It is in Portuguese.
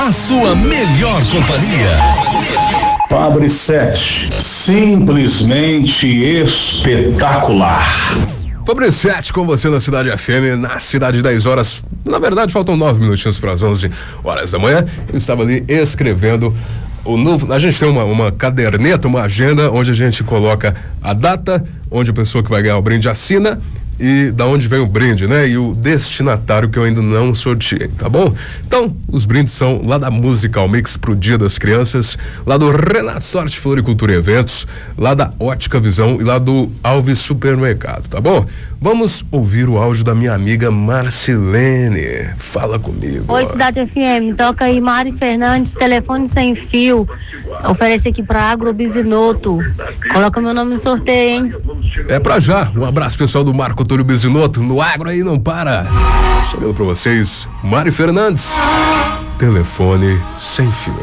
a sua melhor companhia. Fabricete, simplesmente espetacular. Fabricete com você na Cidade FM, na Cidade 10 horas. Na verdade, faltam 9 minutinhos para as 11 horas da manhã. Eu estava ali escrevendo o novo. A gente tem uma caderneta, uma agenda, onde a gente coloca a data, onde a pessoa que vai ganhar o brinde assina e da onde vem o brinde, né? E o destinatário que eu ainda não sorteei, tá bom? Então, os brindes são lá da Musical Mix pro Dia das Crianças, lá do Renato Sorte Floricultura e Eventos, lá da Ótica Visão e lá do Alves Supermercado, tá bom? Vamos ouvir o áudio da minha amiga Marcilene. Fala comigo. Oi, Cidade FM, toca aí Mari Fernandes, telefone sem fio. Oferece aqui pra Agrobizinoto. Coloca meu nome no sorteio, hein? É pra já. Um abraço pessoal do Marco Túlio Bizinoto. No agro aí não para. Chegando pra vocês, Mari Fernandes, telefone sem fio.